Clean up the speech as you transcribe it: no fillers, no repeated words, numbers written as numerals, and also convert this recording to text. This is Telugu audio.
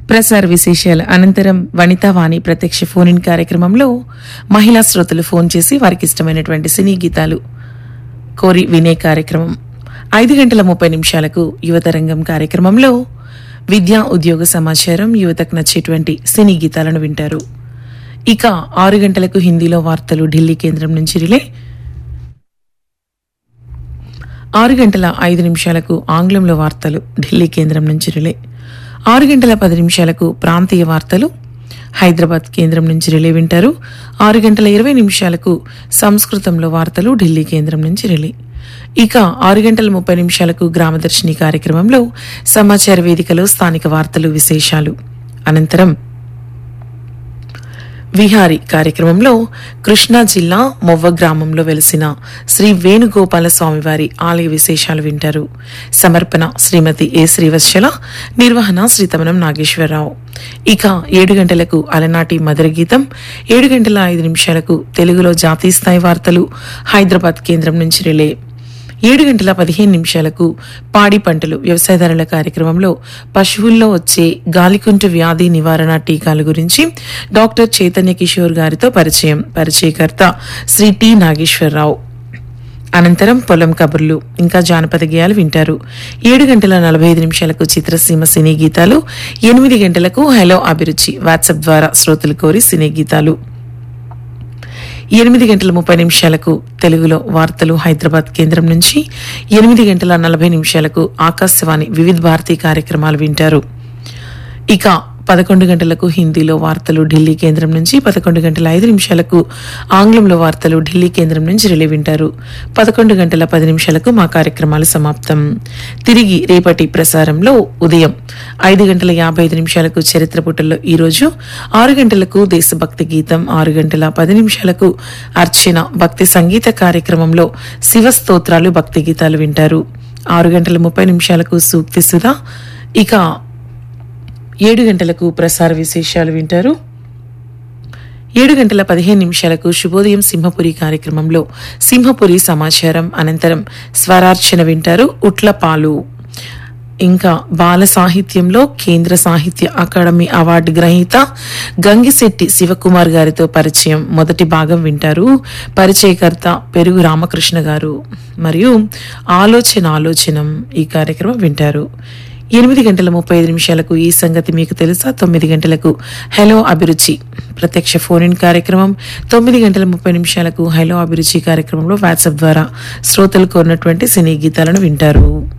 ప్రసార విశేషాల అనంతరం వనితావాణి ప్రత్యక్ష ఫోన్ ఇన్ కార్యక్రమంలో మహిళా శ్రోతలు ఫోన్ చేసి వారికి ఇష్టమైనటువంటి సినీ గీతాలు కోరి వినే కార్యక్రమం. 5:30 యువతరంగం కార్యక్రమంలో విద్యా ఉద్యోగ సమాచారం, యువతకు నచ్చేటువంటి సినీ గీతాలను వింటారు. ఇక 6 గంటలకు హిందీలో వార్తలు ఢిల్లీ కేంద్రం నుంచి రిలే. 6:05 ఆంగ్లంలో వార్తలు ఢిల్లీ కేంద్రం నుంచి రిలే. 6:10 ప్రాంతీయ వార్తలు హైదరాబాద్ కేంద్రం నుంచి రిలే వింటారు. 6:20 సంస్కృతంలో వార్తలు ఢిల్లీ కేంద్రం నుంచి రిలే. ఇక 6:30 గ్రామదర్శిని కార్యక్రమంలో సమాచార వేదికలో స్థానిక వార్తలు, విశేషాలు. అనంతరం విహారీ కార్యక్రమంలో కృష్ణా జిల్లా మొవ్వ గ్రామంలో వెలిసిన శ్రీ వేణుగోపాల స్వామివారి ఆలయ విశేషాలు వింటారు. సమర్పణ శ్రీమతి ఏ శ్రీవత్సల, నిర్వహణ శ్రీతమనం నాగేశ్వరరావు. ఇక 7 గంటలకు అలనాటి మధుర గీతం, 7:05 తెలుగులో జాతీయ స్థాయి వార్తలు హైదరాబాద్ కేంద్రం నుంచి రిలే. 7:15 పాడి పంటలు వ్యవసాయదారుల కార్యక్రమంలో పశువుల్లో వచ్చే గాలికుంటు వ్యాధి నివారణ టీకాల గురించి డాక్టర్ చైతన్య కిషోర్ గారితో పరిచయకర్త శ్రీ టి నాగేశ్వరరావు. అనంతరం పొలం కబుర్లు ఇంకా జానపద గేయాలు వింటారు. 7:45 చిత్రసీమ సినీ గీతాలు. 8 గంటలకు హలో అభిరుచి వాట్సాప్ ద్వారా శ్రోతలు కోరి సినీ గీతాలు. 8:30 తెలుగులో వార్తలు హైదరాబాద్ కేంద్రం నుంచి. 8:40 ఆకాశవాణి వివిధ భారతీ కార్యక్రమాలు వింటారు. ఇక 11 గంటలకు హిందీలో వార్తలు ఢిల్లీ కేంద్రం నుంచి. 11:05 ఆంగ్లంలో వార్తలు ఢిల్లీ కేంద్రం నుంచి రిలే వింటారు. 11:10 మా కార్యక్రమాలు సమాప్తం. తిరిగి రేపటి ప్రసారంలో ఉదయం 5:55 చరిత్ర పుటల్లో ఈరోజు, 6 గంటలకు దేశభక్తి గీతం, 6:10 అర్చన భక్తి సంగీత కార్యక్రమంలో శివ స్తోత్రాలు, భక్తి గీతాలు వింటారు. 6:30 సూక్తి సుధా. ఇక 7 గంటలకు ప్రసార విశేషాలు వింటారు. 7:15 శుభోదయం సింహపురి కార్యక్రమంలో సింహపురి సమాచారం, అనంతరం స్వరార్చన వింటారు. ఉట్లపాలు. ఇంకా బాల సాహిత్యంలో కేంద్ర సాహిత్య అకాడమీ అవార్డు గ్రహీత గంగిశెట్టి శివకుమార్ గారితో పరిచయం మొదటి భాగం వింటారు. పరిచయకర్త పెరుగు రామకృష్ణ గారు. మరియు ఆలోచనం ఈ కార్యక్రమం వింటారు. 8:35 ఈ సంగతి మీకు తెలుసా. 9 గంటలకు హలో అభిరుచి ప్రత్యక్ష ఫోన్ ఇన్ కార్యక్రమం. 9:30 హలో అభిరుచి కార్యక్రమంలో వాట్సాప్ ద్వారా శ్రోతలు కోరినటువంటి సినీ గీతాలను వింటారు.